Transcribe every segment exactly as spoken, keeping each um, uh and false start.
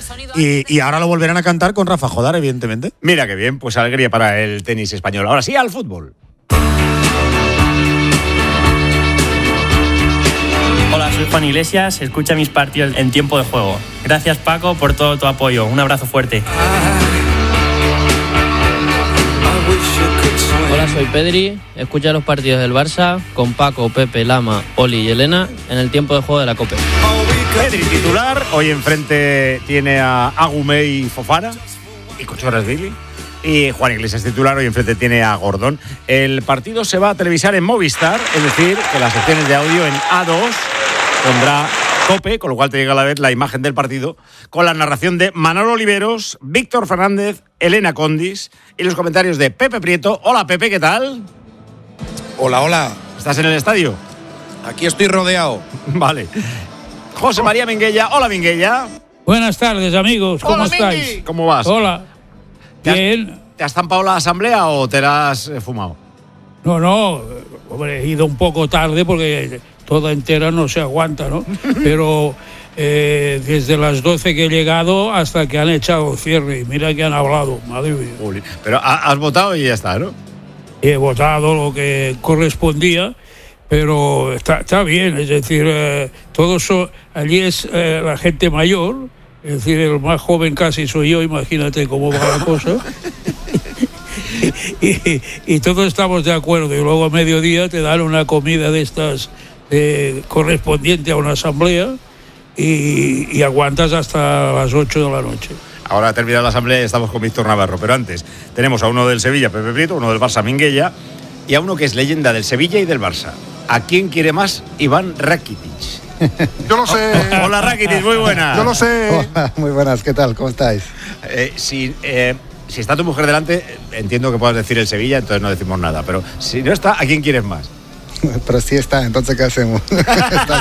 y, y ahora lo volverán a cantar con Rafa Jodar, evidentemente. Mira qué bien, pues alegría para el tenis español. Ahora sí, al fútbol. Hola, soy Juan Iglesias, escucha mis partidos en tiempo de juego. Gracias, Paco, por todo tu apoyo. Un abrazo fuerte. Hola, soy Pedri, escucha los partidos del Barça con Paco, Pepe, Lama, Oli y Elena en el tiempo de juego de la COPE. Pedri titular, hoy enfrente tiene a Agumé y Fofana y Cochorras Billy. Y Juan Iglesias titular, hoy enfrente tiene a Gordón. El partido se va a televisar en Movistar, es decir, que las secciones de audio en A dos pondrá COPE, con lo cual te llega a la vez la imagen del partido, con la narración de Manolo Oliveros, Víctor Fernández, Elena Condis y los comentarios de Pepe Prieto. Hola Pepe, ¿qué tal? Hola, hola. ¿Estás en el estadio? Aquí estoy rodeado. Vale. José María Minguella. Hola Minguella. Buenas tardes, amigos. ¿Cómo Hola, estáis? Mingui. ¿Cómo vas? Hola. ¿Te has, Bien. ¿Te has estampado la asamblea o te la has fumado? No, no, hombre, he ido un poco tarde porque toda entera no se aguanta, ¿no? Pero eh, desde las doce que he llegado hasta que han echado cierre. Y mira que han hablado, madre mía. Pero has votado y ya está, ¿no? He votado lo que correspondía, pero está, está bien. Es decir, eh, todos son, allí es eh, la gente mayor. Es decir, el más joven casi soy yo, imagínate cómo va la cosa. y, y, y todos estamos de acuerdo. Y luego a mediodía te dan una comida de estas eh, correspondiente a una asamblea y, y aguantas hasta las ocho de la noche. Ahora ha terminado la asamblea y estamos con Víctor Navarro. Pero antes tenemos a uno del Sevilla, Pepe Prieto, uno del Barça, Minguella, y a uno que es leyenda del Sevilla y del Barça. ¿A quién quiere más? Iván Rakitic. Yo lo sé. Hola Rakitic, muy buenas. Yo lo sé. Hola, muy buenas, ¿qué tal? ¿Cómo estáis? Eh, si, eh, si está tu mujer delante, entiendo que puedas decir el Sevilla, entonces no decimos nada. Pero si no está, ¿a quién quieres más? Pero sí está, entonces ¿qué hacemos? Está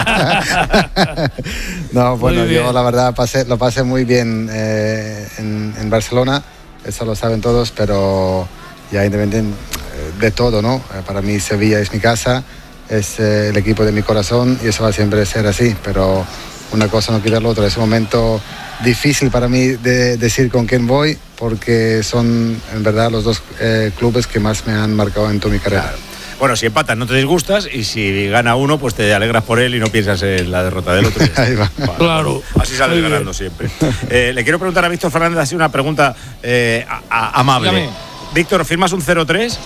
aquí, ¿no? No, bueno, yo la verdad pasé, lo pasé muy bien eh, en, en Barcelona, eso lo saben todos, pero ya independientemente de todo, ¿no? Para mí Sevilla es mi casa, es eh, el equipo de mi corazón y eso va a siempre ser así, pero una cosa no quita la otra. Es un momento difícil para mí de decir con quién voy, porque son en verdad los dos eh, clubes que más me han marcado en toda mi carrera. Claro. Bueno, si empatas no te disgustas y si gana uno, pues te alegras por él y no piensas en la derrota del otro. Ahí va. Vale. Claro. Así sales ganando siempre. Eh, le quiero preguntar a Víctor Fernández así una pregunta eh, a, a, amable. Dígame. Víctor, ¿firmas un cero tres?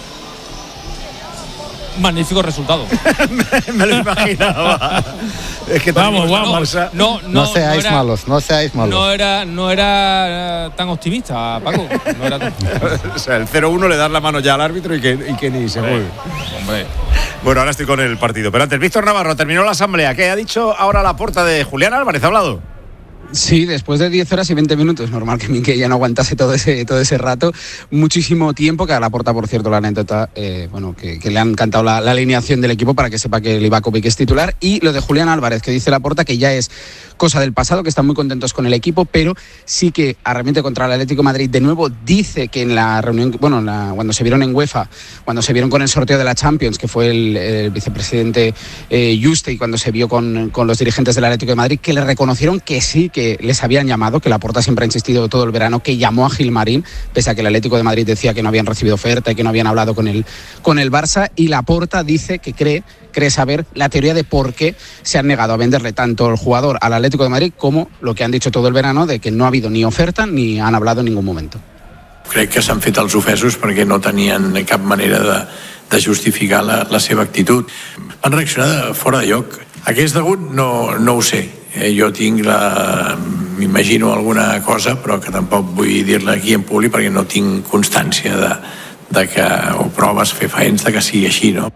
Magnífico resultado. me, me lo imaginaba. Es que vamos, vamos. No, no, no seáis no era, malos, no seáis malos. No era, no era tan optimista, Paco. No era tan... O sea, el cero uno le das la mano ya al árbitro y que, y que ni se mueve. Hombre. Bueno, ahora estoy con el partido. Pero antes, Víctor Navarro, terminó la asamblea. ¿Qué ha dicho ahora la porta de Julián Álvarez? ¿Ha hablado? Sí, después de diez horas y veinte minutos, normal que Minguella no aguantase todo ese, todo ese rato, muchísimo tiempo, que a Laporta, por cierto, la anécdota, eh, bueno, que, que le han cantado la, la alineación del equipo para que sepa que Livakovic es titular, y lo de Julián Álvarez, que dice Laporta que ya es cosa del pasado, que están muy contentos con el equipo, pero sí que arremete contra el Atlético de Madrid de nuevo. Dice que en la reunión, bueno, en la, cuando se vieron en UEFA, cuando se vieron con el sorteo de la Champions, que fue el, el vicepresidente eh, Juste, y cuando se vio con, con los dirigentes del Atlético de Madrid, que le reconocieron que sí, que les habían llamado, que Laporta siempre ha insistido todo el verano, que llamó a Gilmarín, pese a que el Atlético de Madrid decía que no habían recibido oferta y que no habían hablado con el, con el Barça, y Laporta dice que cree, cree saber la teoría de por qué se han negado a venderle tanto el jugador al Atlético de Madrid como lo que han dicho todo el verano, de que no ha habido ni oferta ni han hablado en ningún momento. Crec que s'han fet els ofesos perquè no tenien cap manera de, de justificar la, la seva actitud. Van reaccionar de fora de lloc. A què és degut? No, no ho sé. Eh, jo tinc la... m'imagino alguna cosa, però que tampoc vull dir-la aquí en públic perquè no tinc constància de, de que, o proves fefaents de que sigui així, no?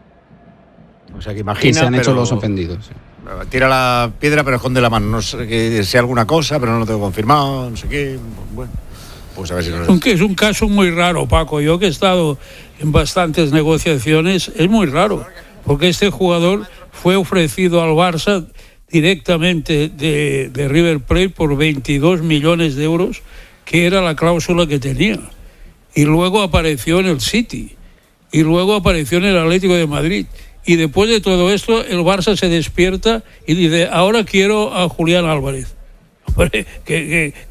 O sea, que imagina, y se han pero... hecho los ofendidos. Sí. Tira la piedra pero esconde la mano. No sé que sea alguna cosa, pero no lo tengo confirmado, no sé qué. Bueno, pues a ver si no... Aunque es un caso muy raro, Paco. Yo que he estado en bastantes negociaciones, es muy raro, porque este jugador fue ofrecido al Barça directamente de, de River Plate por veintidós millones de euros, que era la cláusula que tenía. Y luego apareció en el City. Y luego apareció en el Atlético de Madrid. Y después de todo esto, el Barça se despierta y dice, ahora quiero a Julián Álvarez. Hombre, que, que,